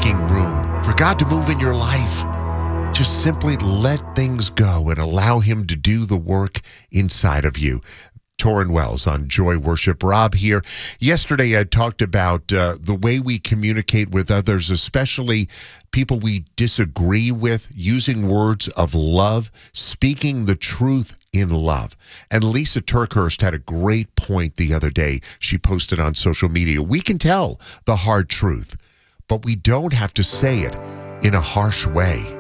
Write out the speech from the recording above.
making room for God to move in your life. Just simply let things go and allow him to do the work inside of you. Torrin Wells on Joy Worship. Rob here. Yesterday I talked about the way we communicate with others, especially people we disagree with, using words of love, speaking the truth in love. And Lisa Turkhurst had a great point the other day. She posted on social media. We can tell the hard truth, but we don't have to say it in a harsh way.